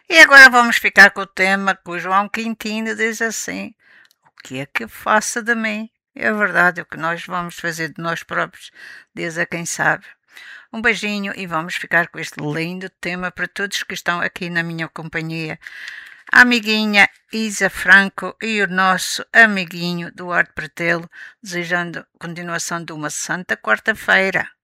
E agora vamos ficar com o tema que o João Quintino diz assim: o que é que eu faço de mim? É verdade, o que nós vamos fazer de nós próprios, diz a quem sabe. Um beijinho e vamos ficar com este lindo tema para todos que estão aqui na minha companhia. A amiguinha Isa Franco e o nosso amiguinho Duarte Pretelo, desejando continuação de uma santa quarta-feira.